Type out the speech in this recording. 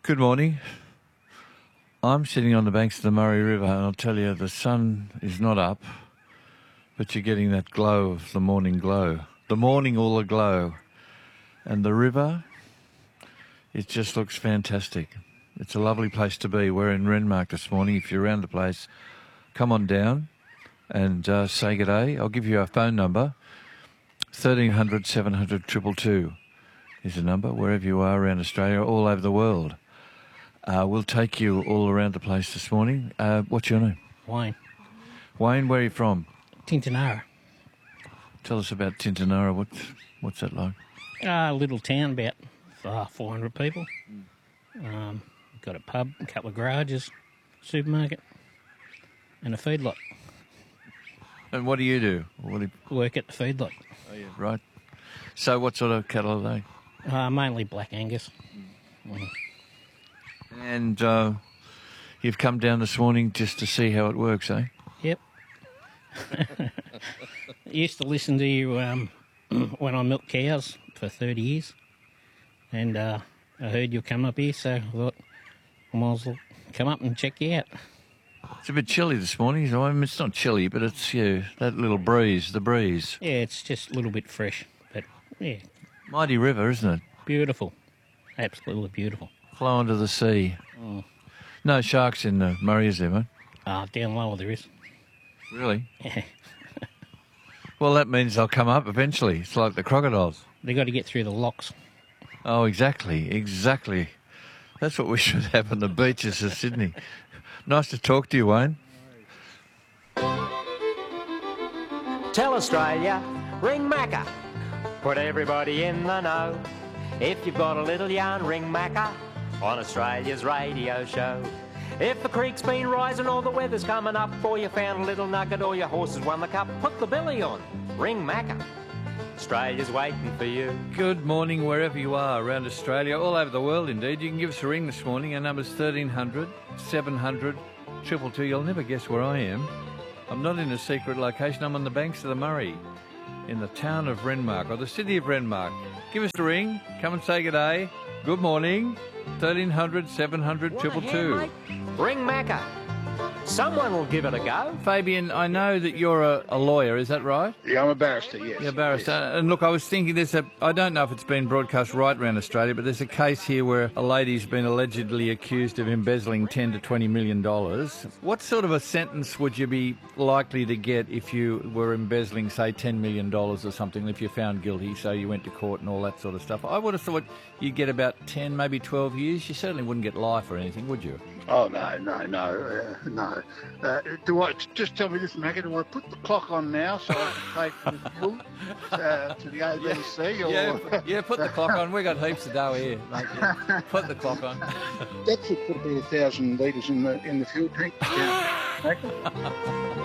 Good morning. I'm sitting on the banks of the Murray River, and I'll tell you, the sun is not up, but you're getting that glow of the morning glow. The morning all aglow. And the river, it just looks fantastic. It's a lovely place to be. We're in Renmark this morning. If you're around the place, come on down and say good day. I'll give you our phone number. 1300 700 222 is the number, wherever you are around Australia, all over the world. We'll take you all around the place this morning. What's your name? Wayne. Wayne, where are you from? Tintinara. Tell us about Tintinara. What's that like? A little town, about 400 people. Got a pub, a couple of garages, supermarket, and a feedlot. And what do you do? Work at the feedlot. Oh, yeah. Right. So what sort of cattle are they? Mainly Black Angus. And you've come down this morning just to see how it works, eh? Yep. I used to listen to you when I milked cows for 30 years. And I heard you come up here, so I thought I might as well come up and check you out. It's a bit chilly this morning. I mean, it's not chilly, but it's that little breeze, the breeze. Yeah, it's just a little bit fresh, but yeah. Mighty river, isn't it? Beautiful. Absolutely beautiful. Flow into the sea. Oh. No sharks in the Murray, is there, mate? Down lower there is. Really? Yeah. Well, that means they'll come up eventually. It's like the crocodiles. They got to get through the locks. Oh, exactly. That's what we should have on the beaches of Sydney. Nice to talk to you, Wayne. Tell Australia, ring Macca. Put everybody in the know. If you've got a little yarn, ring Macca on Australia's radio show. If the creek's been rising or the weather's coming up, or you found a little nugget or your horse has won the cup, put the billy on, ring Macca. Australia's waiting for you. Good morning wherever you are around Australia, all over the world indeed. You can give us a ring this morning. Our number's 1300 700 222. You'll never guess where I am. I'm not in a secret location. I'm on the banks of the Murray in the town of Renmark, or the city of Renmark. Give us a ring. Come and say good day. Good morning. 1300 700 222. Ring Macca. Someone will give it a go. Fabian, I know that you're a lawyer, is that right? Yeah, I'm a barrister, yes. You're a barrister. Yes. And look, I was thinking I don't know if it's been broadcast right around Australia, but there's a case here where a lady's been allegedly accused of embezzling $10 to $20 million. What sort of a sentence would you be likely to get if you were embezzling, say, $10 million or something, if you're found guilty, so you went to court and all that sort of stuff? I would have thought you'd get about 10, maybe 12 years. You certainly wouldn't get life or anything, would you? Oh, no. Do I just tell me this, Macca? Do I put the clock on now so I can take the bill to the ABC? Or... Yeah, put the clock on. We've got heaps of dough here, mate. Yeah. Put the clock on. That should put about 1,000 litres in the fuel tank. Yeah.